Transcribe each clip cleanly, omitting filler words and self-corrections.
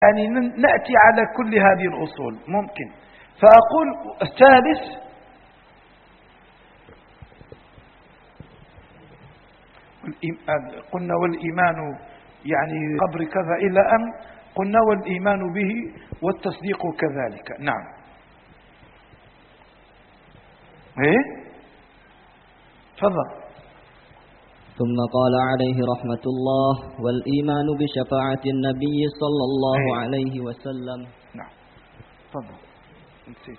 يعني نأتي على كل هذه الأصول ممكن. فأقول الثالث قلنا والإيمان يعني قبر كذا إلى أن قلنا والإيمان به والتصديق كذلك. نعم. ايه تفضل. ثم قال عليه رحمة الله: والإيمان بشفاعة النبي صلى الله عليه وسلم. نعم تفضل. نسيت.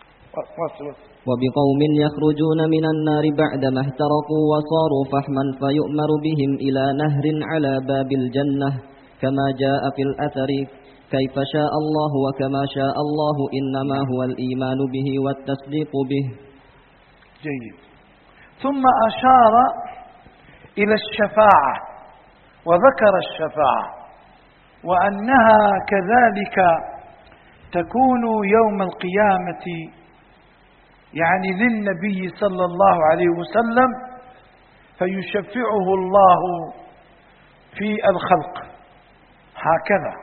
وبقوم يخرجون من النار بعدما احترقوا وصاروا فحما فيؤمر بهم إلى نهر على باب الجنة كما جاء في الأثر: كيف شاء الله وكما شاء الله، إنما هو الإيمان به والتصديق به. جيد. ثم أشار إلى الشفاعة وذكر الشفاعة وأنها كذلك تكون يوم القيامة يعني للنبي صلى الله عليه وسلم، فيشفعه الله في الخلق هكذا.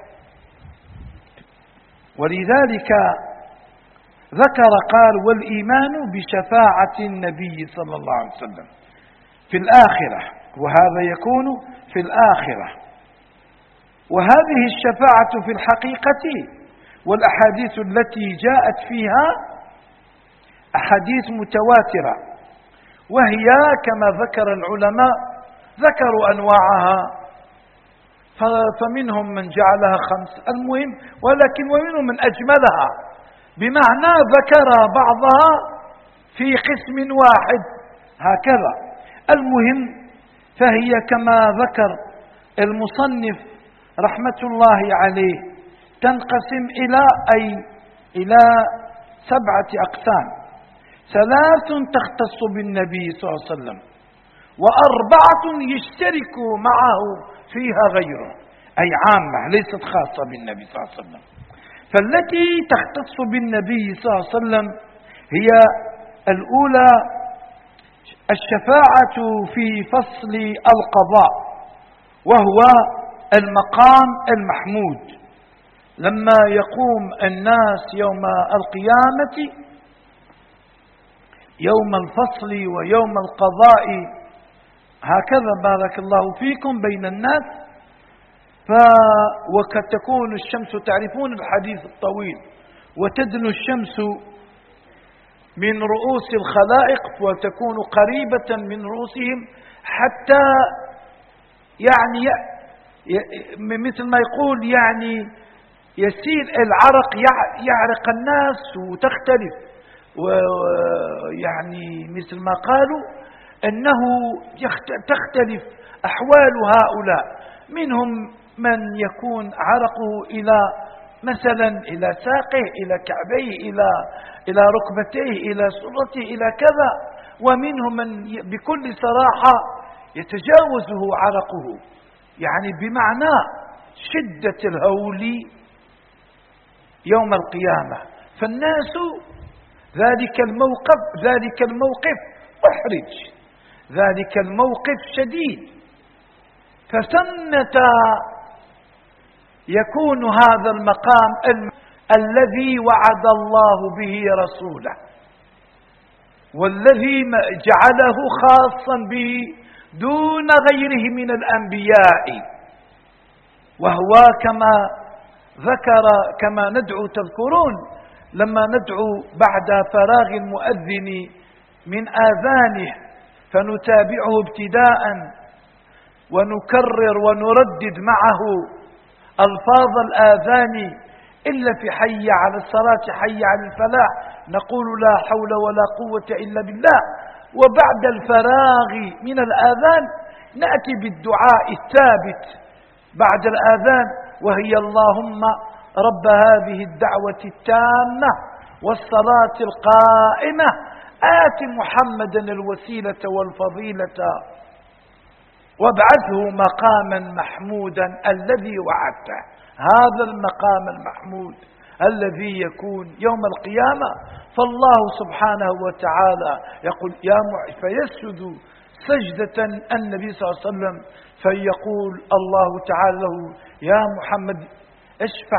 ولذلك ذكر قال: والإيمان بشفاعة النبي صلى الله عليه وسلم في الآخرة، وهذا يكون في الآخرة. وهذه الشفاعة في الحقيقة والأحاديث التي جاءت فيها أحاديث متواترة، وهي كما ذكر العلماء ذكروا أنواعها، فمنهم من جعلها 5 المهم، ولكن ومنهم من أجملها، بمعنى ذكر بعضها في قسم واحد هكذا. المهم فهي كما ذكر المصنف رحمة الله عليه تنقسم إلى 7 أقسام: 3 تختص بالنبي صلى الله عليه وسلم، و4 يشترك معه فيها غيره، أي عامة ليست خاصة بالنبي صلى الله عليه وسلم. فالتي تختص بالنبي صلى الله عليه وسلم هي الأولى: الشفاعة في فصل القضاء، وهو المقام المحمود، لما يقوم الناس يوم القيامة يوم الفصل ويوم القضاء هكذا بارك الله فيكم بين الناس. وقد تكون الشمس، تعرفون الحديث الطويل، وتدنو الشمس من رؤوس الخلائق وتكون قريبة من رؤوسهم حتى يعني مثل ما يقول يعني يسيل العرق، يعرق الناس وتختلف، ويعني مثل ما قالوا أنه تختلف أحوال هؤلاء، منهم من يكون عرقه مثلا إلى ساقه، إلى كعبيه، إلى ركبتيه، إلى سرته، إلى كذا، ومنهم من بكل صراحة يتجاوزه عرقه، يعني بمعنى شدة الهول يوم القيامة. فالناس ذلك الموقف محرج، ذلك الموقف شديد، فثمة يكون هذا المقام الذي وعد الله به رسوله، والذي جعله خاصا به دون غيره من الأنبياء، وهو كما ندعو، تذكرون لما ندعو بعد فراغ المؤذن من آذانه فنتابعه ابتداء ونكرر ونردد معه ألفاظ الآذان، إلا في حي على الصلاة حي على الفلاح نقول لا حول ولا قوة إلا بالله. وبعد الفراغ من الآذان نأتي بالدعاء الثابت بعد الآذان، وهي: اللهم رب هذه الدعوة التامة والصلاة القائمة آت محمدا الوسيلة والفضيلة وابعثه مقاما محمودا الذي وعدته. هذا المقام المحمود الذي يكون يوم القيامة، فالله سبحانه وتعالى يقول فيسجد سجدة النبي صلى الله عليه وسلم، فيقول الله تعالى له: يا محمد اشفع